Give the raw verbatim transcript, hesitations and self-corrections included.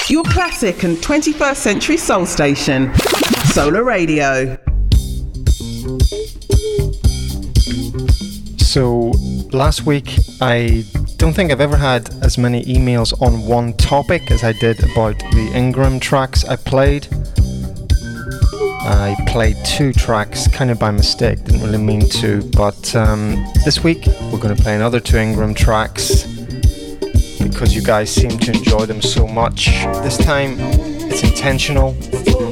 Your classic and twenty-first century soul station, Solar Radio. So, last week, I don't think I've ever had as many emails on one topic as I did about the Ingram tracks I played. I played two tracks kind of by mistake, didn't really mean to, but um, this week we're going to play another two Ingram tracks because you guys seem to enjoy them so much. This time it's intentional.